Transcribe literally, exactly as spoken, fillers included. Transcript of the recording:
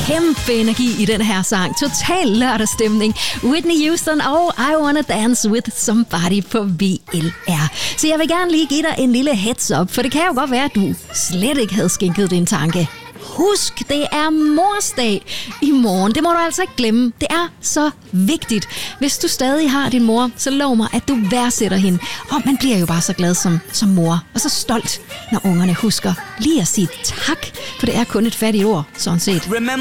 kæmpe energi i den her sang. Total lørdagsstemning. Whitney Houston og I Wanna Dance With Somebody på V L R. Så jeg vil gerne lige give dig en lille heads up, for det kan jo godt være, at du slet ikke havde skænket din tanke. Husk, det er morsdag i morgen. Det må du altså ikke glemme. Det er så vigtigt. Hvis du stadig har din mor, så lov mig, at du værdsætter hende. Og man bliver jo bare så glad som, som mor. Og så stolt, når ungerne husker lige at sige tak. For det er kun et fattigt ord, sådan set.